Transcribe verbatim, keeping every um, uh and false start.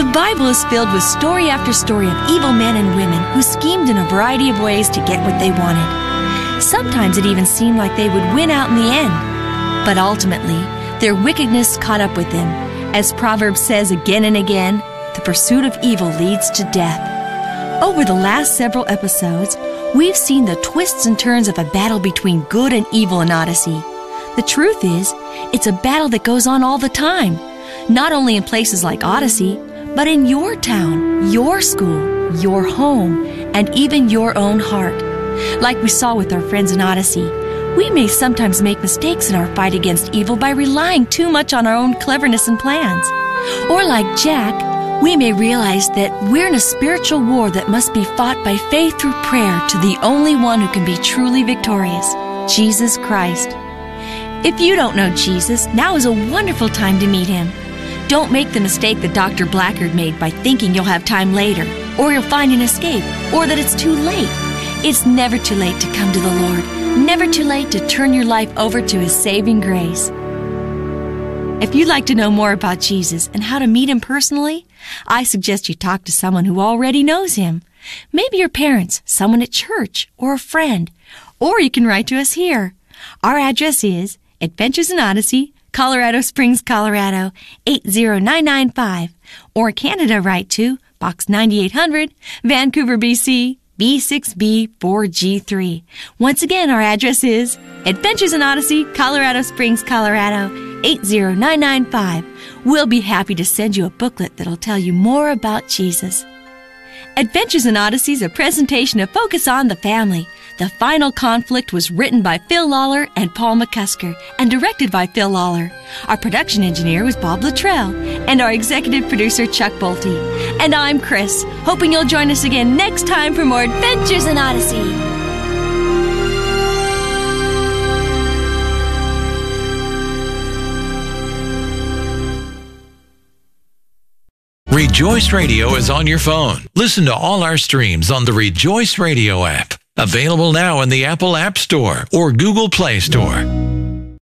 The Bible is filled with story after story of evil men and women who schemed in a variety of ways to get what they wanted. Sometimes it even seemed like they would win out in the end. But ultimately, their wickedness caught up with them. As Proverbs says again and again, the pursuit of evil leads to death. Over the last several episodes, we've seen the twists and turns of a battle between good and evil in Odyssey. The truth is, it's a battle that goes on all the time, not only in places like Odyssey, but in your town, your school, your home, and even your own heart. Like we saw with our friends in Odyssey, we may sometimes make mistakes in our fight against evil by relying too much on our own cleverness and plans. Or like Jack, we may realize that we're in a spiritual war that must be fought by faith through prayer to the only one who can be truly victorious, Jesus Christ. If you don't know Jesus, now is a wonderful time to meet Him. Don't make the mistake that Doctor Blackard made by thinking you'll have time later, or you'll find an escape, or that it's too late. It's never too late to come to the Lord, never too late to turn your life over to His saving grace. If you'd like to know more about Jesus and how to meet Him personally, I suggest you talk to someone who already knows Him. Maybe your parents, someone at church, or a friend. Or you can write to us here. Our address is Adventures in Odyssey, Colorado Springs, Colorado, eight zero nine nine five. Or Canada, write to Box ninety-eight hundred, Vancouver, B C, B six B four G three. Once again, our address is Adventures in Odyssey, Colorado Springs, Colorado, eight zero nine nine five. We'll be happy to send you a booklet that'll tell you more about Jesus. Adventures in Odyssey is a presentation of Focus on the Family. The Final Conflict was written by Phil Lawler and Paul McCusker and directed by Phil Lawler. Our production engineer was Bob Luttrell and our executive producer Chuck Bolte. And I'm Chris, hoping you'll join us again next time for more Adventures in Odyssey. Rejoice Radio is on your phone. Listen to all our streams on the Rejoice Radio app. Available now in the Apple App Store or Google Play Store.